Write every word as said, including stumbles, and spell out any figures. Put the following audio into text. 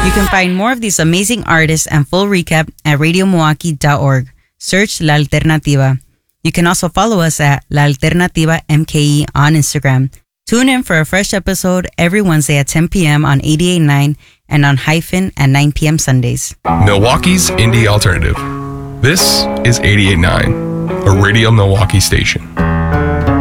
You can find more of these amazing artists and full recap at radio milwaukee dot org. Search La Alternativa. You can also follow us at La Alternativa M K E on Instagram. Tune in for a fresh episode every Wednesday at ten p.m. on eighty-eight point nine and on Hyphen at nine p.m. Sundays. Milwaukee's Indie Alternative. This is eighty-eight point nine, a Radio Milwaukee station.